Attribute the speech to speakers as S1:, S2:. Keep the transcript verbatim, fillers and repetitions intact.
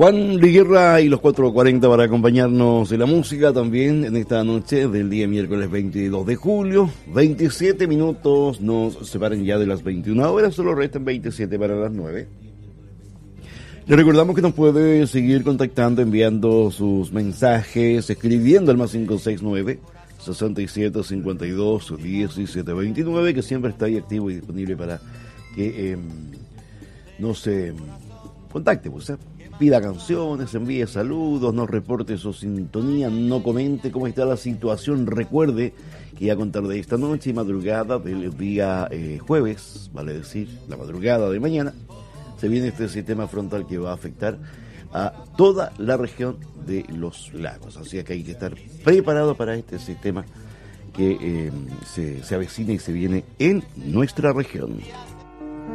S1: Juan Luis Guerra y los cuatro cuarenta para acompañarnos en la música también en esta noche del día miércoles veintidós de julio. veintisiete minutos nos separan ya de las veintiuna horas, solo restan veintisiete para las nueve. Le recordamos que nos puede seguir contactando, enviando sus mensajes, escribiendo al más cinco seis nueve, sesenta y siete, cincuenta y dos, diecisiete veintinueve, que siempre está ahí activo y disponible para que eh, nos se contacte, pues, ¿eh? Pida canciones, envíe saludos, nos reporte su sintonía, no comente cómo está la situación. Recuerde que ya a contar de esta noche y madrugada del día eh, jueves, vale decir, la madrugada de mañana, se viene este sistema frontal que va a afectar a toda la región de los lagos. Así que hay que estar preparado para este sistema que eh, se, se avecina y se viene en nuestra región.